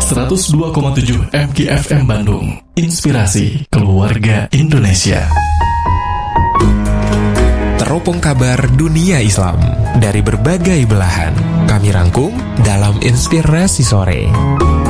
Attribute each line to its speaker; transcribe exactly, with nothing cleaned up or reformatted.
Speaker 1: seratus dua koma tujuh M G F M Bandung. Inspirasi keluarga Indonesia.
Speaker 2: Teropong kabar dunia Islam dari berbagai belahan. Kami rangkum dalam Inspirasi Sore.